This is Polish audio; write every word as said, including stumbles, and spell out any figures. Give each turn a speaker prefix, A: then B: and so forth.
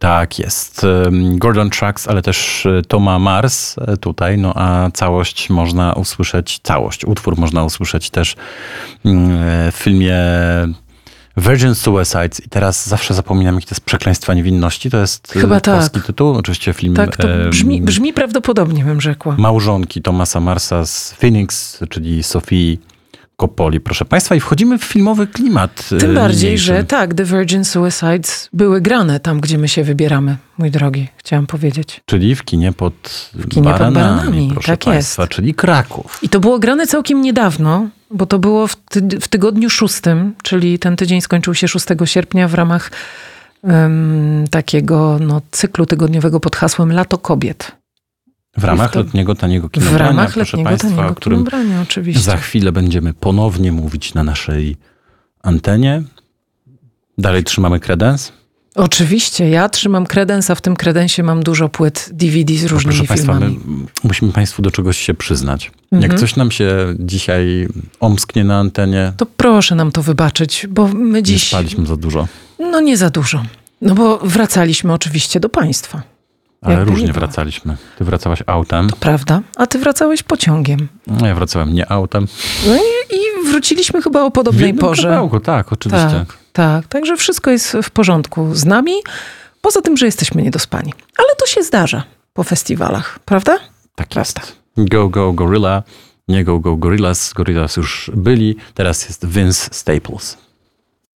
A: Tak jest. Gordon Trucks, ale też Toma Mars tutaj, no a całość można usłyszeć, całość, utwór można usłyszeć też w filmie Virgin Suicides. I teraz zawsze zapominam, jaki to jest Przekleństwa Niewinności. To jest
B: Chyba
A: polski
B: tak.
A: tytuł. Oczywiście film...
B: Tak, to brzmi, brzmi prawdopodobnie, bym rzekła.
A: Małżonki Thomasa Marsa z Phoenix, czyli Sofii Coppoli, proszę państwa. I wchodzimy w filmowy klimat.
B: Tym bardziej,
A: niniejszym.
B: że tak, The Virgin Suicides były grane tam, gdzie my się wybieramy, mój drogi, chciałam powiedzieć.
A: Czyli w kinie pod
B: W kinie
A: baranami,
B: pod baranami,
A: proszę
B: tak
A: państwa,
B: jest.
A: czyli Kraków.
B: I to było grane całkiem niedawno, bo to było w, ty- w tygodniu szóstym, czyli ten tydzień skończył się szóstego sierpnia w ramach um, takiego no, cyklu tygodniowego pod hasłem Lato Kobiet.
A: W ramach
B: to-
A: letniego taniego
B: W
A: kinobrania,
B: ramach
A: proszę
B: letniego
A: państwa,
B: taniego
A: o którym
B: kinobrania, oczywiście.
A: za chwilę będziemy ponownie mówić na naszej antenie. Dalej trzymamy kredens.
B: Oczywiście, ja trzymam kredens, a w tym kredensie mam dużo płyt D V D z różnymi
A: Proszę państwa, my
B: filmami.
A: musimy państwu do czegoś się przyznać.
B: Mhm.
A: Jak coś nam się dzisiaj omsknie na antenie,
B: To proszę nam to wybaczyć, bo my
A: nie
B: dziś...
A: spaliśmy za dużo.
B: No nie za dużo. No bo wracaliśmy oczywiście do państwa.
A: Ale
B: Jakby
A: różnie
B: nie było.
A: wracaliśmy. Ty wracałaś autem,
B: Prawda? A ty wracałeś pociągiem.
A: no ja wracałem nie autem.
B: No i, i wróciliśmy chyba o
A: W
B: podobnej
A: jednym
B: porze.
A: kawałku, tak, oczywiście.
B: Tak, tak. Także wszystko jest w porządku z nami. Poza tym, że jesteśmy niedospani. Ale to się zdarza po festiwalach, prawda?
A: Tak jest. Go, go, Gorilla. Nie go, go, Gorillas. Gorillas już byli. Teraz jest Vince Staples.